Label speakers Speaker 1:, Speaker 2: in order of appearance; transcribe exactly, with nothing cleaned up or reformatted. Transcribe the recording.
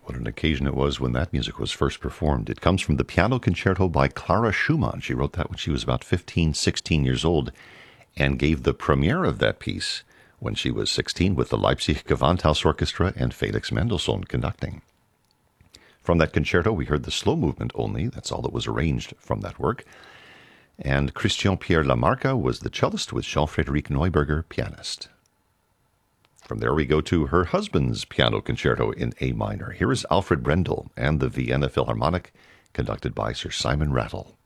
Speaker 1: What an occasion it was when that music was first performed. It comes from the Piano Concerto by Clara Schumann. She wrote that when she was about fifteen, sixteen years old and gave the premiere of that piece when she was sixteen with the Leipzig Gewandhaus Orchestra and Felix Mendelssohn conducting. From that concerto, we heard the slow movement only. That's all that was arranged from that work. And Christian Pierre Lamarca was the cellist with Jean-Frédéric Neuberger, pianist. From there we go to her husband's piano concerto in A minor. Here is Alfred Brendel and the Vienna Philharmonic, conducted by Sir Simon Rattle.